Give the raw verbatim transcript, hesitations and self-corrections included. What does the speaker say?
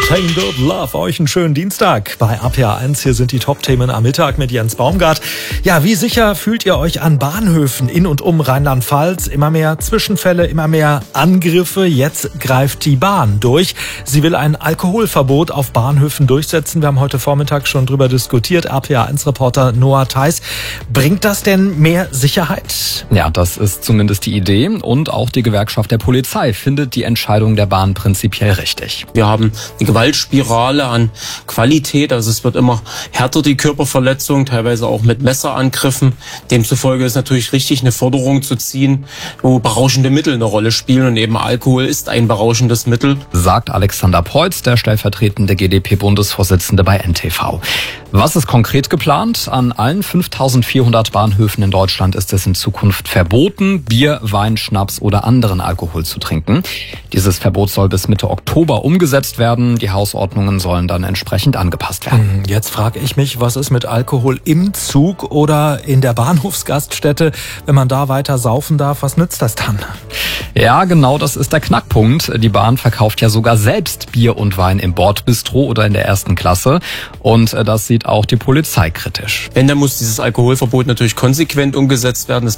Tangled Love, euch einen schönen Dienstag bei A P A eins. Hier sind die Top-Themen am Mittag mit Jens Baumgart. Ja, wie sicher fühlt ihr euch an Bahnhöfen in und um Rheinland-Pfalz? Immer mehr Zwischenfälle, immer mehr Angriffe. Jetzt greift die Bahn durch. Sie will ein Alkoholverbot auf Bahnhöfen durchsetzen. Wir haben heute Vormittag schon drüber diskutiert. A P A eins-Reporter Noah Theis. Bringt das denn mehr Sicherheit? Ja, das ist zumindest die Idee. Und auch die Gewerkschaft der Polizei findet die Entscheidung der Bahn prinzipiell richtig. Wir haben eine Gewaltspirale an Qualität, also es wird immer härter, die Körperverletzung, teilweise auch mit Messerangriffen. Demzufolge ist natürlich richtig, eine Forderung zu ziehen, wo berauschende Mittel eine Rolle spielen, und eben Alkohol ist ein berauschendes Mittel. Sagt Alexander Preutz, der stellvertretende G D P-Bundesvorsitzende bei N T V. Was ist konkret geplant? An allen fünftausendvierhundert Bahnhöfen in Deutschland ist es in Zukunft verboten, Bier, Wein, Schnaps oder anderen Alkohol zu trinken. Dieses Verbot soll bis Mitte Oktober umgesetzt werden. Die Hausordnungen sollen dann entsprechend angepasst werden. Jetzt frage ich mich, was ist mit Alkohol im Zug oder in der Bahnhofsgaststätte? Wenn man da weiter saufen darf, was nützt das dann? Ja, genau, das ist der Knackpunkt. Die Bahn verkauft ja sogar selbst Bier und Wein im Bordbistro oder in der ersten Klasse. Und das sieht auch die Polizei kritisch. Wenn, dann muss dieses Alkoholverbot natürlich konsequent umgesetzt werden. Das